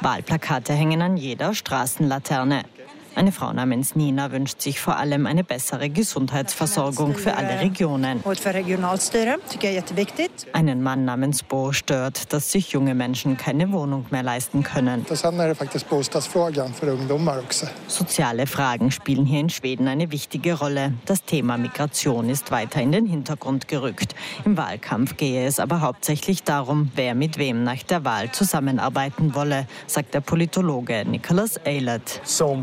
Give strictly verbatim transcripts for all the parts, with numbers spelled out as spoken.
Wahlplakate hängen an jeder Straßenlaterne. Eine Frau namens Nina wünscht sich vor allem eine bessere Gesundheitsversorgung für alle Regionen. Einen Mann namens Bo stört, dass sich junge Menschen keine Wohnung mehr leisten können. Soziale Fragen spielen hier in Schweden eine wichtige Rolle. Das Thema Migration ist weiter in den Hintergrund gerückt. Im Wahlkampf gehe es aber hauptsächlich darum, wer mit wem nach der Wahl zusammenarbeiten wolle, sagt der Politologe Nicholas Eilert.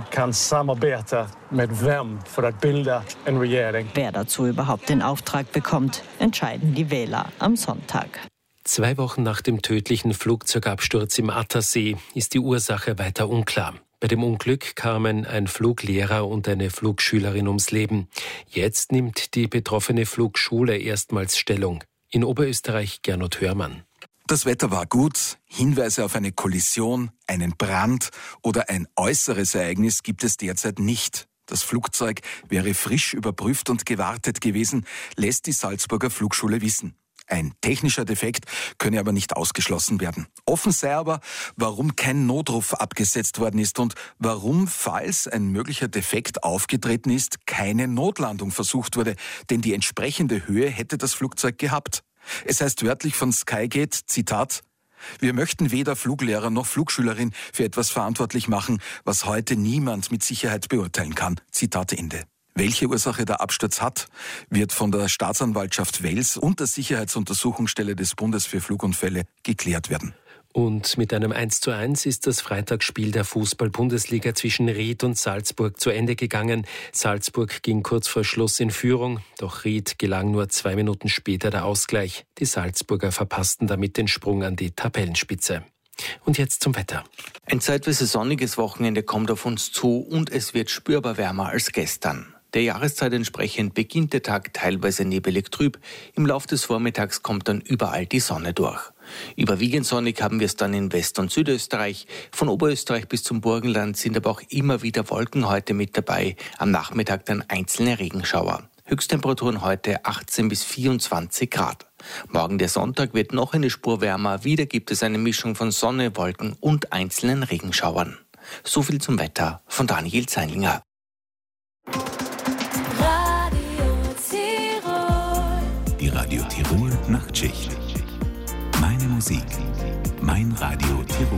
Samarbeta med vem för att bilda en regering. Wer dazu überhaupt den Auftrag bekommt, entscheiden die Wähler am Sonntag. Zwei Wochen nach dem tödlichen Flugzeugabsturz im Attersee ist die Ursache weiter unklar. Bei dem Unglück kamen ein Fluglehrer und eine Flugschülerin ums Leben. Jetzt nimmt die betroffene Flugschule erstmals Stellung. In Oberösterreich Gernot Hörmann. Das Wetter war gut, Hinweise auf eine Kollision, einen Brand oder ein äußeres Ereignis gibt es derzeit nicht. Das Flugzeug wäre frisch überprüft und gewartet gewesen, lässt die Salzburger Flugschule wissen. Ein technischer Defekt könne aber nicht ausgeschlossen werden. Offen sei aber, warum kein Notruf abgesetzt worden ist und warum, falls ein möglicher Defekt aufgetreten ist, keine Notlandung versucht wurde, denn die entsprechende Höhe hätte das Flugzeug gehabt. Es heißt wörtlich von Skygate, Zitat, wir möchten weder Fluglehrer noch Flugschülerin für etwas verantwortlich machen, was heute niemand mit Sicherheit beurteilen kann. Zitat Ende. Welche Ursache der Absturz hat, wird von der Staatsanwaltschaft Wels und der Sicherheitsuntersuchungsstelle des Bundes für Flugunfälle geklärt werden. Und mit einem eins zu eins ist das Freitagsspiel der Fußball-Bundesliga zwischen Ried und Salzburg zu Ende gegangen. Salzburg ging kurz vor Schluss in Führung, doch Ried gelang nur zwei Minuten später der Ausgleich. Die Salzburger verpassten damit den Sprung an die Tabellenspitze. Und jetzt zum Wetter. Ein zeitweise sonniges Wochenende kommt auf uns zu und es wird spürbar wärmer als gestern. Der Jahreszeit entsprechend beginnt der Tag teilweise nebelig trüb. Im Lauf des Vormittags kommt dann überall die Sonne durch. Überwiegend sonnig haben wir es dann in West- und Südösterreich. Von Oberösterreich bis zum Burgenland sind aber auch immer wieder Wolken heute mit dabei. Am Nachmittag dann einzelne Regenschauer. Höchsttemperaturen heute achtzehn bis vierundzwanzig Grad. Morgen der Sonntag wird noch eine Spur wärmer. Wieder gibt es eine Mischung von Sonne, Wolken und einzelnen Regenschauern. So viel zum Wetter von Daniel Zeilinger. Die Radio Tirol Nachtschicht. Meine Musik, mein Radio Tirol.